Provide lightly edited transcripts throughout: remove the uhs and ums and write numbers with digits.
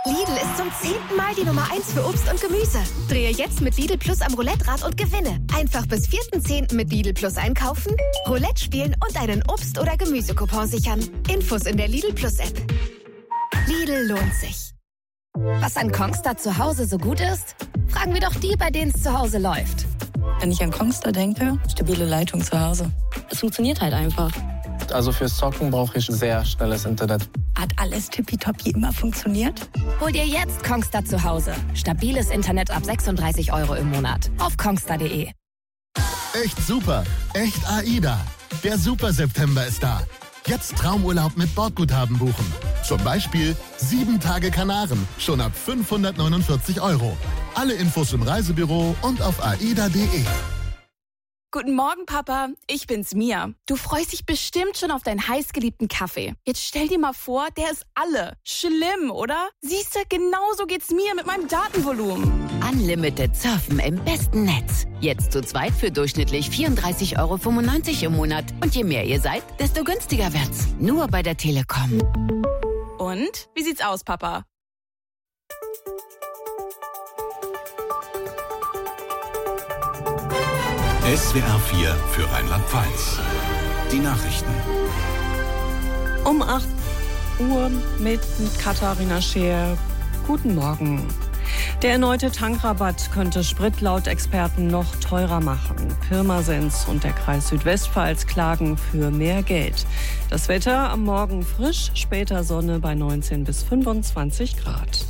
Lidl ist zum 10. Mal die Nummer 1 für Obst und Gemüse. Drehe jetzt mit Lidl Plus am Roulette-Rad und gewinne. Einfach bis 4.10. mit Lidl Plus einkaufen, Roulette spielen und einen Obst- oder Gemüsecoupon sichern. Infos in der Lidl Plus App. Lidl lohnt sich. Was an Kongstar zu Hause so gut ist? Fragen wir doch die, bei denen es zu Hause läuft. Wenn ich an Kongstar denke, stabile Leitung zu Hause. Es funktioniert halt einfach. Also fürs Zocken brauche ich sehr schnelles Internet. Hat alles tippitoppi immer funktioniert? Hol dir jetzt Kongstar zu Hause. Stabiles Internet ab 36 € im Monat. Auf kongstar.de. Echt super. Echt AIDA. Der Super September ist da. Jetzt Traumurlaub mit Bordguthaben buchen. Zum Beispiel 7 Tage Kanaren. Schon ab 549 €. Alle Infos im Reisebüro und auf aida.de. Guten Morgen, Papa. Ich bin's, Mia. Du freust dich bestimmt schon auf deinen heißgeliebten Kaffee. Jetzt stell dir mal vor, der ist alle. Schlimm, oder? Siehst du, genauso geht's mir mit meinem Datenvolumen. Unlimited Surfen im besten Netz. Jetzt zu zweit für durchschnittlich 34,95 € im Monat. Und je mehr ihr seid, desto günstiger wird's. Nur bei der Telekom. Und? Wie sieht's aus, Papa? SWR 4 für Rheinland-Pfalz. Die Nachrichten. Um 8 Uhr mit Katharina Scheer. Guten Morgen. Der erneute Tankrabatt könnte Sprit laut Experten noch teurer machen. Pirmasens und der Kreis Südwestpfalz klagen für mehr Geld. Das Wetter am Morgen frisch, später Sonne bei 19 bis 25 Grad.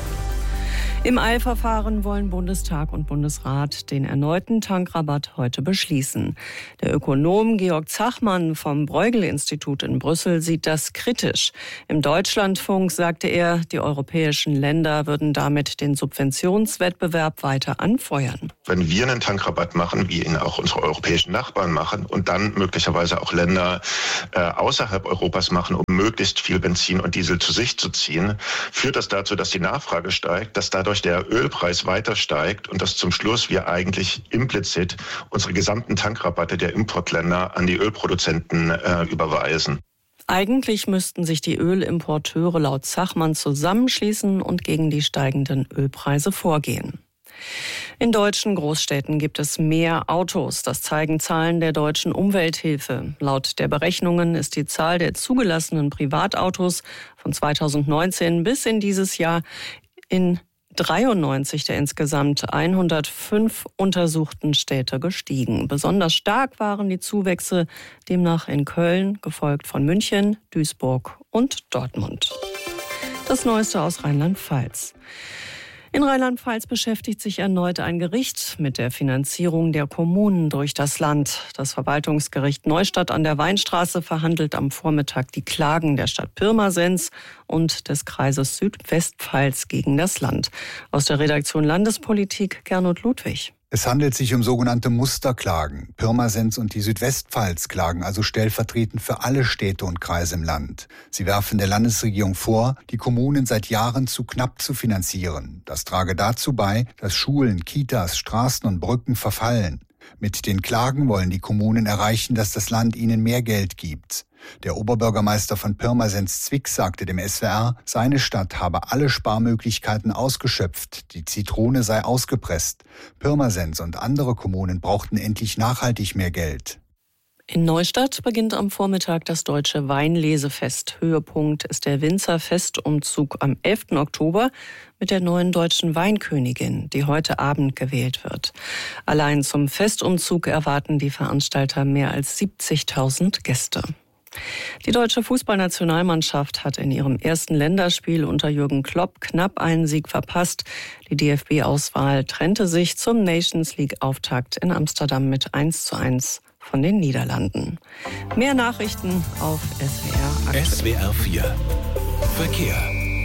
Im Eilverfahren wollen Bundestag und Bundesrat den erneuten Tankrabatt heute beschließen. Der Ökonom Georg Zachmann vom Bruegel-Institut in Brüssel sieht das kritisch. Im Deutschlandfunk sagte er, die europäischen Länder würden damit den Subventionswettbewerb weiter anfeuern. Wenn wir einen Tankrabatt machen, wie ihn auch unsere europäischen Nachbarn machen und dann möglicherweise auch Länder außerhalb Europas machen, um möglichst viel Benzin und Diesel zu sich zu ziehen, führt das dazu, dass die Nachfrage steigt, dass dadurch der Ölpreis weiter steigt und dass zum Schluss wir eigentlich implizit unsere gesamten Tankrabatte der Importländer an die Ölproduzenten überweisen. Eigentlich müssten sich die Ölimporteure laut Zachmann zusammenschließen und gegen die steigenden Ölpreise vorgehen. In deutschen Großstädten gibt es mehr Autos. Das zeigen Zahlen der Deutschen Umwelthilfe. Laut der Berechnungen ist die Zahl der zugelassenen Privatautos von 2019 bis in dieses Jahr in 93 der insgesamt 105 untersuchten Städte gestiegen. Besonders stark waren die Zuwächse demnach in Köln, gefolgt von München, Duisburg und Dortmund. Das Neueste aus Rheinland-Pfalz. In Rheinland-Pfalz beschäftigt sich erneut ein Gericht mit der Finanzierung der Kommunen durch das Land. Das Verwaltungsgericht Neustadt an der Weinstraße verhandelt am Vormittag die Klagen der Stadt Pirmasens und des Kreises Südwestpfalz gegen das Land. Aus der Redaktion Landespolitik Gernot Ludwig. Es handelt sich um sogenannte Musterklagen. Pirmasens und die Südwestpfalz klagen also stellvertretend für alle Städte und Kreise im Land. Sie werfen der Landesregierung vor, die Kommunen seit Jahren zu knapp zu finanzieren. Das trage dazu bei, dass Schulen, Kitas, Straßen und Brücken verfallen. Mit den Klagen wollen die Kommunen erreichen, dass das Land ihnen mehr Geld gibt. Der Oberbürgermeister von Pirmasens-Zwick sagte dem SWR, seine Stadt habe alle Sparmöglichkeiten ausgeschöpft, die Zitrone sei ausgepresst. Pirmasens und andere Kommunen brauchten endlich nachhaltig mehr Geld. In Neustadt beginnt am Vormittag das Deutsche Weinlesefest. Höhepunkt ist der Winzerfestumzug am 11. Oktober mit der neuen deutschen Weinkönigin, die heute Abend gewählt wird. Allein zum Festumzug erwarten die Veranstalter mehr als 70.000 Gäste. Die deutsche Fußballnationalmannschaft hat in ihrem ersten Länderspiel unter Jürgen Klopp knapp einen Sieg verpasst. Die DFB-Auswahl trennte sich zum Nations-League-Auftakt in Amsterdam mit 1:1 von den Niederlanden. Mehr Nachrichten auf SWR aktuell. SWR 4 Verkehr.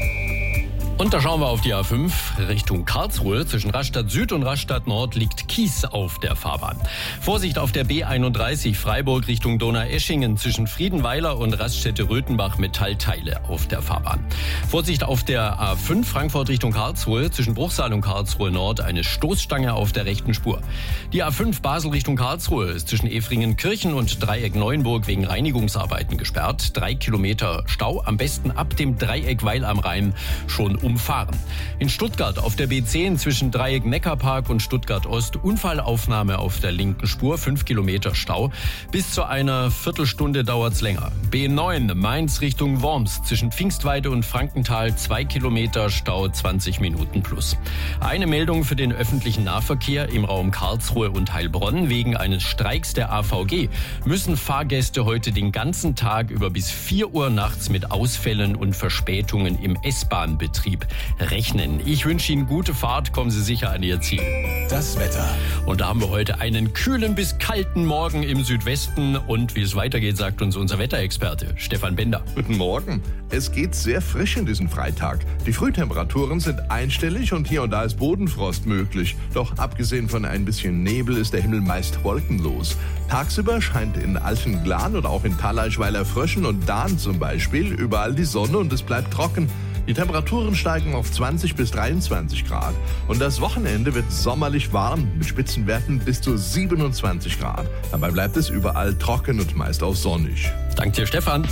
Und da schauen wir auf die A5 Richtung Karlsruhe. Zwischen Rastatt Süd und Rastatt Nord liegt Kies auf der Fahrbahn. Vorsicht auf der B31 Freiburg Richtung Donaueschingen. Zwischen Friedenweiler und Raststätte-Röthenbach Metallteile auf der Fahrbahn. Vorsicht auf der A5 Frankfurt Richtung Karlsruhe. Zwischen Bruchsal und Karlsruhe Nord eine Stoßstange auf der rechten Spur. Die A5 Basel Richtung Karlsruhe ist zwischen Efringen-Kirchen und Dreieck Neuenburg wegen Reinigungsarbeiten gesperrt. 3 Kilometer Stau. Am besten ab dem Dreieck Weil am Rhein schon umfahren. In Stuttgart auf der B10 zwischen Dreieck Neckarpark und Stuttgart Ost Unfallaufnahme auf der linken Spur, 5 Kilometer Stau. Bis zu einer Viertelstunde dauert's länger. B9 Mainz Richtung Worms zwischen Pfingstweide und Frankenthal, 2 Kilometer Stau, 20 Minuten plus. Eine Meldung für den öffentlichen Nahverkehr im Raum Karlsruhe und Heilbronn. Wegen eines Streiks der AVG müssen Fahrgäste heute den ganzen Tag über bis 4 Uhr nachts mit Ausfällen und Verspätungen im S-Bahn-Betrieb rechnen. Ich wünsche Ihnen gute Fahrt, kommen Sie sicher an Ihr Ziel. Das Wetter. Und da haben wir heute einen kühlen bis kalten Morgen im Südwesten. Und wie es weitergeht, sagt uns unser Wetterexperte Stefan Bender. Guten Morgen. Es geht sehr frisch in diesen Freitag. Die Frühtemperaturen sind einstellig und hier und da ist Bodenfrost möglich. Doch abgesehen von ein bisschen Nebel ist der Himmel meist wolkenlos. Tagsüber scheint in Alfenglan oder auch in Thaleischweiler Fröschen und Dahn zum Beispiel überall die Sonne und es bleibt trocken. Die Temperaturen steigen auf 20 bis 23 Grad. Und das Wochenende wird sommerlich warm mit Spitzenwerten bis zu 27 Grad. Dabei bleibt es überall trocken und meist auch sonnig. Danke dir, Stefan.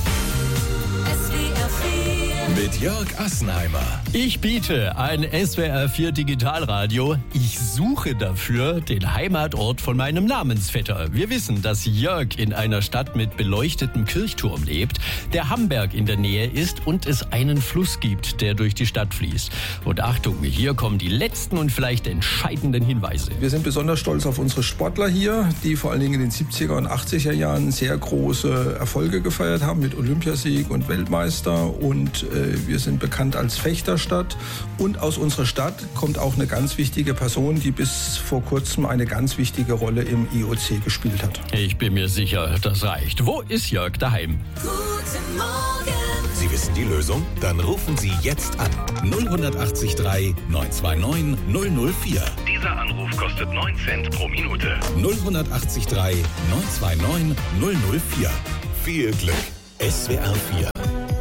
Mit Jörg Assenheimer. Ich biete ein SWR4 Digitalradio. Ich suche dafür den Heimatort von meinem Namensvetter. Wir wissen, dass Jörg in einer Stadt mit beleuchtetem Kirchturm lebt, der Hamberg in der Nähe ist und es einen Fluss gibt, der durch die Stadt fließt. Und Achtung, hier kommen die letzten und vielleicht entscheidenden Hinweise. Wir sind besonders stolz auf unsere Sportler hier, die vor allen Dingen in den 70er und 80er Jahren sehr große Erfolge gefeiert haben mit Olympiasieg und Weltmeister und wir sind bekannt als Fechterstadt und aus unserer Stadt kommt auch eine ganz wichtige Person, die bis vor kurzem eine ganz wichtige Rolle im IOC gespielt hat. Ich bin mir sicher, das reicht. Wo ist Jörg daheim? Guten Morgen. Sie wissen die Lösung? Dann rufen Sie jetzt an. 0183 929 004. Dieser Anruf kostet 9 Cent pro Minute. 0183 929 004. Viel Glück. SWR 4.